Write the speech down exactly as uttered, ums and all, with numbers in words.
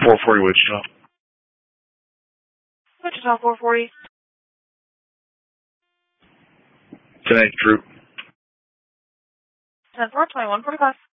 four forty Wichita. Wichita four forty. ten eight Troop. ten four, twenty-one forty-five.